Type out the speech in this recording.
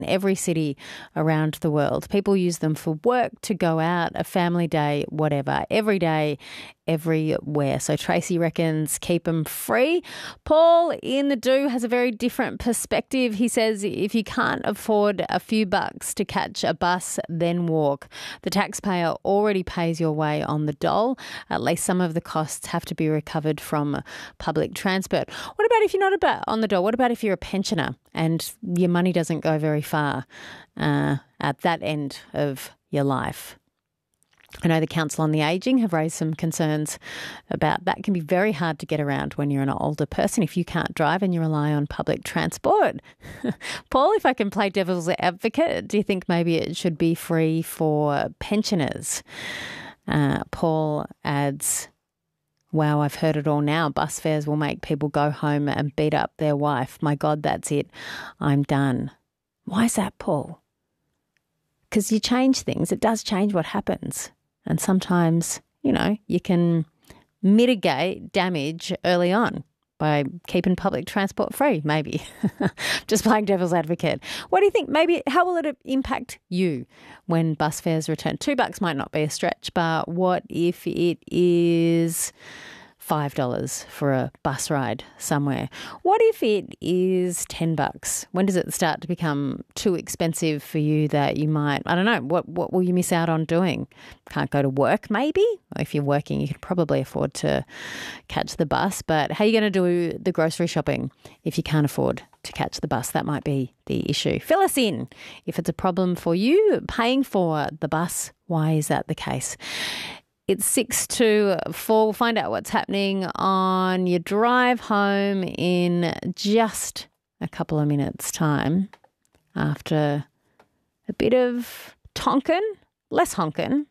in every city around the world. People use them for work, to go out, a family day, whatever. Every day, everywhere. So Tracy reckons keep them free. Paul in the Do has a very different perspective. He says if you can't afford a few bucks to catch a bus, then walk. The taxpayer already pays your way on the dole. At least some of the costs have to be recovered from public transport. What about if you're not on the dole? What about if you're a pensioner and your money doesn't go very far at that end of your life? I know the Council on the Ageing have raised some concerns about that. It can be very hard to get around when you're an older person if you can't drive and you rely on public transport. Paul, if I can play devil's advocate, do you think maybe it should be free for pensioners? Paul adds, wow, I've heard it all now. Bus fares will make people go home and beat up their wife. My God, that's it. I'm done. Why is that, Paul? Because you change things. It does change what happens. And sometimes, you can mitigate damage early on by keeping public transport free, maybe. Just playing devil's advocate. What do you think? Maybe how will it impact you when bus fares return? $2 might not be a stretch, but what if it is $5 for a bus ride somewhere? What if it is $10? When does it start to become too expensive for you that you might, I don't know, what will you miss out on doing? Can't go to work maybe? If you're working, you can probably afford to catch the bus, but how are you going to do the grocery shopping if you can't afford to catch the bus? That might be the issue. Fill us in. If it's a problem for you paying for the bus, why is that the case? It's 6 to 4. We'll find out what's happening on your drive home in just a couple of minutes' time after a bit of Tonkin, less honkin',